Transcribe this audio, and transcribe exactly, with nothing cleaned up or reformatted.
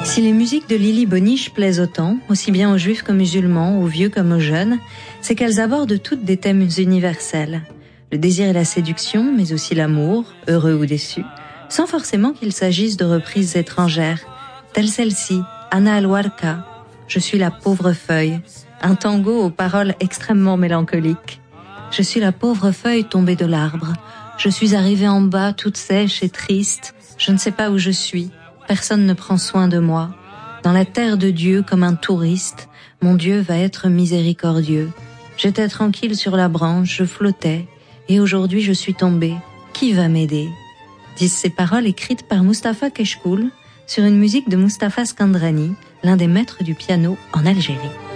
Si les musiques de Lili Boniche plaisent autant, aussi bien aux juifs qu'aux musulmans, aux vieux comme aux jeunes, c'est qu'elles abordent toutes des thèmes universels. Le désir et la séduction, mais aussi l'amour, heureux ou déçu, sans forcément qu'il s'agisse de reprises étrangères, telles celle-ci, Ana Alhuarca, Je suis la pauvre feuille, un tango aux paroles extrêmement mélancoliques. Je suis la pauvre feuille tombée de l'arbre, je suis arrivée en bas toute sèche et triste, je ne sais pas où je suis, personne ne prend soin de moi. Dans la terre de Dieu comme un touriste, mon Dieu va être miséricordieux. J'étais tranquille sur la branche, je flottais, et aujourd'hui je suis tombée. Qui va m'aider ? Disent ces paroles écrites par Mustapha Keshkoul sur une musique de Mustapha Skandrani, l'un des maîtres du piano en Algérie.